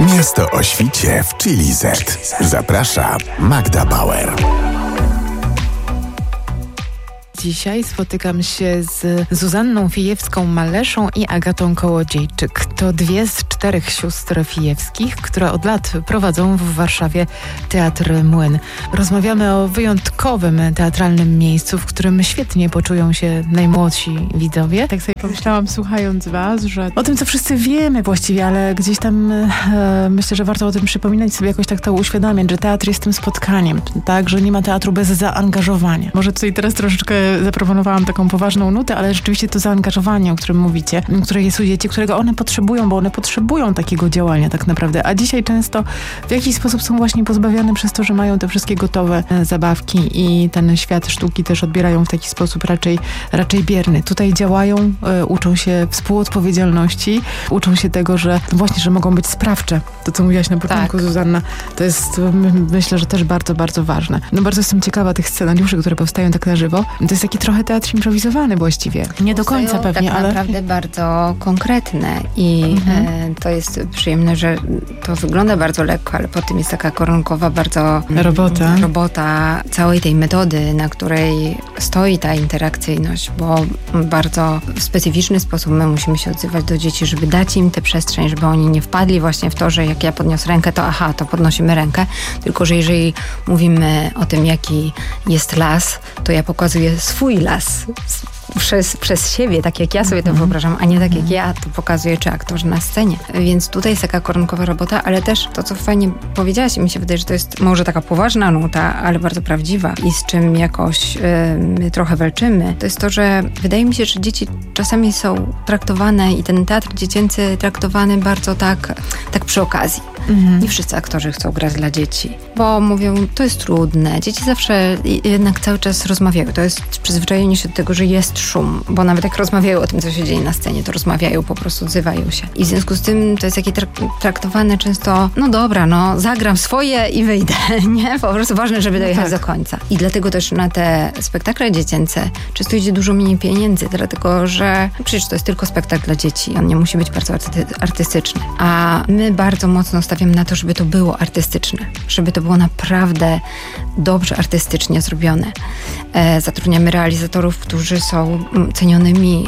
Miasto o świcie w Chili Z. Zaprasza Magda Bauer. Dzisiaj spotykam się z Zuzanną Fijewską-Maleszą i Agatą Kołodziejczyk. To 2 z 4 sióstr Fijewskich, które od lat prowadzą w Warszawie Teatr Młyn. Rozmawiamy o wyjątkowym teatralnym miejscu, w którym świetnie poczują się najmłodsi widzowie. Tak sobie pomyślałam, słuchając was, że o tym, co wszyscy wiemy właściwie, ale gdzieś tam myślę, że warto o tym przypominać sobie, jakoś tak to uświadamiać, że teatr jest tym spotkaniem, tak, że nie ma teatru bez zaangażowania. Może tutaj teraz troszeczkę zaproponowałam taką poważną nutę, ale rzeczywiście to zaangażowanie, o którym mówicie, które jest u dzieci, którego one potrzebują, bo one potrzebują takiego działania tak naprawdę, a dzisiaj często w jakiś sposób są właśnie pozbawiane przez to, że mają te wszystkie gotowe zabawki i ten świat sztuki też odbierają w taki sposób raczej bierny. Tutaj działają, uczą się współodpowiedzialności, uczą się tego, że właśnie, że mogą być sprawcze. To, co mówiłaś na początku, tak. Zuzanna, to jest, myślę, że też bardzo, bardzo ważne. No bardzo jestem ciekawa tych scenariuszy, które powstają tak na żywo. To jest taki trochę teatr improwizowany właściwie. Nie do końca pewnie, tak ale... naprawdę bardzo konkretne i to jest przyjemne, że to wygląda bardzo lekko, ale po tym jest taka koronkowa bardzo robota całej tej metody, na której stoi ta interakcyjność, bo bardzo w specyficzny sposób my musimy się odzywać do dzieci, żeby dać im tę przestrzeń, żeby oni nie wpadli właśnie w to, że jak ja podniosę rękę, to podnosimy rękę, tylko że jeżeli mówimy o tym, jaki jest las, to ja pokazuję swój las przez siebie, tak jak ja sobie to wyobrażam, a nie tak jak ja to pokazuję, czy aktorzy na scenie. Więc tutaj jest taka koronkowa robota, ale też to, co fajnie powiedziałaś, i mi się wydaje, że to jest może taka poważna nuta, ale bardzo prawdziwa i z czym jakoś my trochę walczymy, to jest to, że wydaje mi się, że dzieci czasami są traktowane i ten teatr dziecięcy traktowany bardzo tak przy okazji. Nie wszyscy aktorzy chcą grać dla dzieci, bo mówią, to jest trudne. Dzieci zawsze jednak cały czas rozmawiają. To jest przyzwyczajenie się do tego, że jest szum, bo nawet jak rozmawiają o tym, co się dzieje na scenie, to rozmawiają, po prostu odzywają się. I w związku z tym to jest takie traktowane często, no dobra, zagram swoje i wyjdę, nie? Po prostu ważne, żeby dojechać do końca. I dlatego też na te spektakle dziecięce często idzie dużo mniej pieniędzy, dlatego że przecież to jest tylko spektakl dla dzieci, on nie musi być bardzo artystyczny. A my bardzo mocno stawiamy na to, żeby to było artystyczne, żeby to było naprawdę dobrze artystycznie zrobione. Zatrudniamy realizatorów, którzy są cenionymi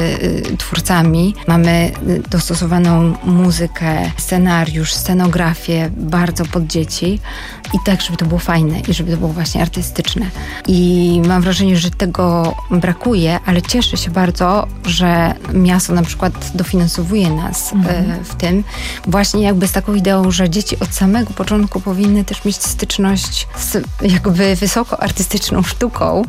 twórcami. Mamy dostosowaną muzykę, scenariusz, scenografię bardzo pod dzieci i tak, żeby to było fajne i żeby to było właśnie artystyczne. I mam wrażenie, że tego brakuje, ale cieszę się bardzo, że miasto na przykład dofinansowuje nas w tym, właśnie jakby z taką ideą, że dzieci od samego początku powinny też mieć styczność z jakby wysoko artystyczną sztuką,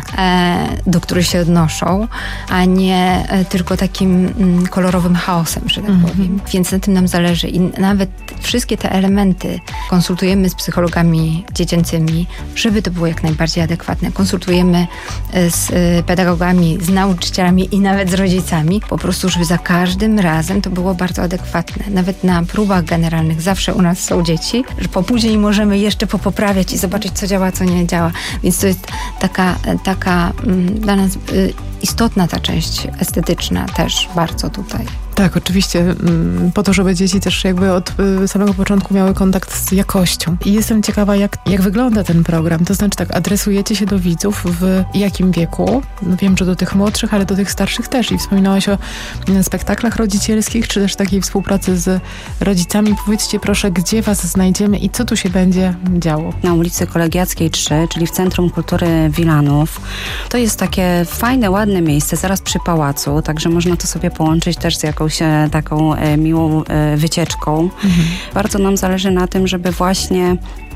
do której się odnoszą, a nie tylko takim kolorowym chaosem, że tak powiem. Więc na tym nam zależy i nawet wszystkie te elementy konsultujemy z psychologami dziecięcymi, żeby to było jak najbardziej adekwatne. Konsultujemy z pedagogami, z nauczycielami i nawet z rodzicami, po prostu, żeby za każdym razem to było bardzo adekwatne. Nawet na próbach generalnych zawsze u nas są dzieci, że później możemy jeszcze poprawiać i zobaczyć, co działa, co nie działa. Więc to jest taka dla nas istotna ta część estetyczna też bardzo tutaj. Tak, oczywiście, po to, żeby dzieci też jakby od samego początku miały kontakt z jakością. I jestem ciekawa, jak wygląda ten program. To znaczy tak, adresujecie się do widzów w jakim wieku? No wiem, że do tych młodszych, ale do tych starszych też. I wspominałaś o spektaklach rodzicielskich, czy też takiej współpracy z rodzicami. Powiedzcie proszę, gdzie was znajdziemy i co tu się będzie działo? Na ulicy Kolegiackiej 3, czyli w Centrum Kultury Wilanów. To jest takie fajne, ładne miejsce, zaraz przy pałacu, także można to sobie połączyć też z jakąś taką miłą wycieczką. Bardzo nam zależy na tym, żeby właśnie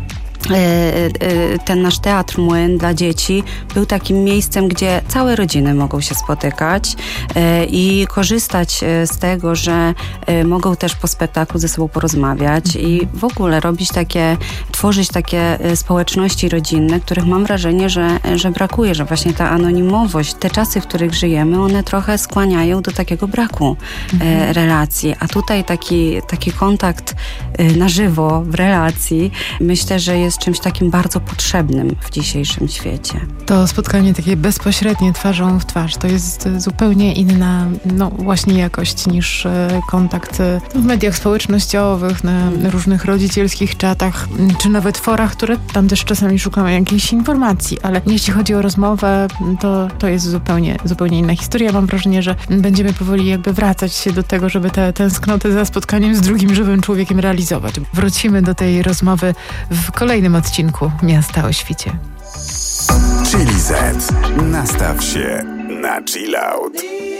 ten nasz Teatr Młyn dla dzieci był takim miejscem, gdzie całe rodziny mogą się spotykać i korzystać z tego, że mogą też po spektaklu ze sobą porozmawiać i w ogóle tworzyć takie społeczności rodzinne, których mam wrażenie, że brakuje, że właśnie ta anonimowość, te czasy, w których żyjemy, one trochę skłaniają do takiego braku relacji, a tutaj taki kontakt na żywo w relacji, myślę, że jest czymś takim bardzo potrzebnym w dzisiejszym świecie. To spotkanie takie bezpośrednie, twarzą w twarz, to jest zupełnie inna, właśnie jakość niż kontakt w mediach społecznościowych, na różnych rodzicielskich czatach, czy nawet forach, które tam też czasami szukamy jakiejś informacji, ale jeśli chodzi o rozmowę, to jest zupełnie inna historia. Mam wrażenie, że będziemy powoli jakby wracać się do tego, żeby tę tęsknotę za spotkaniem z drugim żywym człowiekiem realizować. Wrócimy do tej rozmowy w kolejnym odcinku Miasta o świcie. Chili Z. Nastaw się na chill out.